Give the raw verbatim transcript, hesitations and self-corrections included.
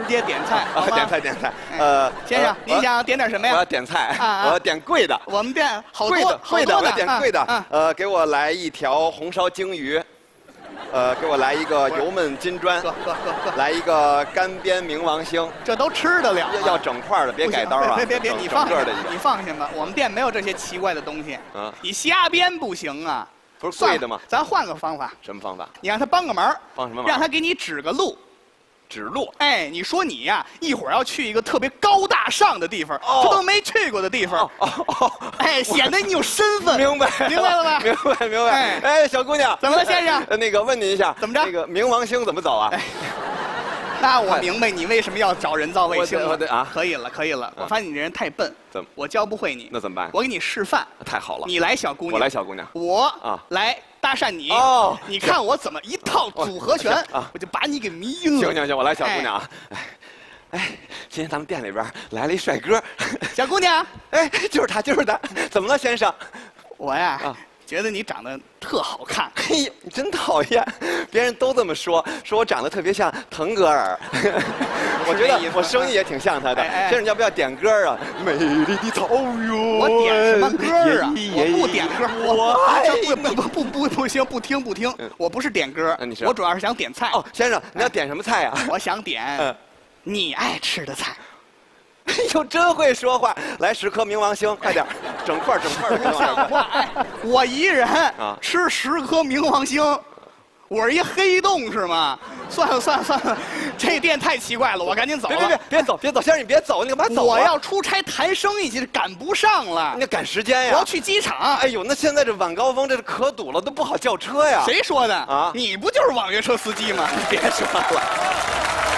接点菜，好吗？ 点菜点菜。呃， 先生，您想点点什么呀？ 我要点菜， 啊我要点贵的。 我们店好贵的， 多好贵的， 多呢我要点贵的。 啊呃，给我来一条红烧鲸鱼。呃，给我来一个油焖金砖， 呵呵呵呵， 来一个干煸冥王星， 这都吃得了吗？ 要要整块的，别改刀啊！ 别别别， 整你放下整个的一个， 你放下吧。我们店没有这些奇怪的东西。 啊， 你瞎编不行啊！ 不是贵的吗？ 咱换个方法， 什么方法？ 你让他帮个忙， 帮什么忙？ 让他给你指个路。 指路。 哎，你说你呀，一会儿要去一个特别高大上的地方， 哦他都没去过的地方， 哦哦， 哎，显得你有身份。 明白， 明白了吧？ 明白明白。 哎哎，小姑娘， 怎么了，先生？ 呃，那个问您一下， 怎么着那个冥王星怎么走啊？ 哎那我明白你为什么要找人造卫星了。 我得我得啊可以了，可以了。我发现你这人太笨， 怎么我教不会你。 那怎么办？ 我给你示范。 太好了， 你来，小姑娘。 我来，小姑娘。 我啊来搭讪你。 哦你看我怎么一套组合拳啊， 我就把你给迷了。 行行行，我来，小姑娘啊。哎，哎，今天咱们店里边来了一帅哥。 小姑娘， 哎，就是他，就是他。怎么了，先生？ 我呀啊， 觉得你长得特好看。 哎呀，你真讨厌！别人都这么说，说我长得特别像腾格尔。我觉得我声音也挺像他的。 哎哎先生，要不要点歌啊？美丽的草原。 我点什么歌啊？ 耶我不点歌，我我爱这不不不不不行，不听不听。我不是点歌那你，是我主要是想点菜。 哦，先生，你要点什么菜呀？ 我想点嗯你爱吃的菜。 哎呦，真会说话！来十颗冥王星，快点，整块整块的冥王星。 话，哎，我一人啊吃十颗冥王星，我是一黑洞是吗？算了算了算了，这店太奇怪了，我赶紧走了。 别别别别走别走，先生你别走，你干嘛走啊？ 我要出差谈生意去，赶不上了。 你赶时间呀！ 我要去机场。 哎呦，那现在这晚高峰，这可堵了，都不好叫车呀。 谁说的啊你不就是网约车司机吗？ 别说了。